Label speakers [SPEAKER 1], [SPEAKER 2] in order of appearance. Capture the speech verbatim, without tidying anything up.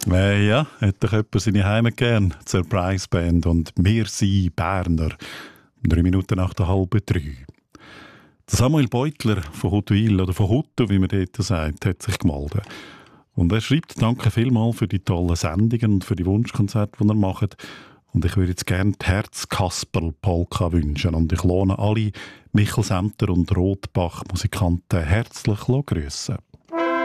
[SPEAKER 1] Äh, ja, hat doch jemand seine Heimat gern, die Surprise Band und «Wir sind Berner». Drei Minuten nach der halben drei. Der Samuel Beutler von Huttwil, oder von Hutto, wie man dort sagt, hat sich gemeldet. Und er schreibt, danke vielmals für die tollen Sendungen und für die Wunschkonzerte, die er macht. Und ich würde jetzt gerne die Herz-Kasperl-Polka wünschen. Und ich lohne alle Michel Senter und Rotbach-Musikanten herzlich grüßen.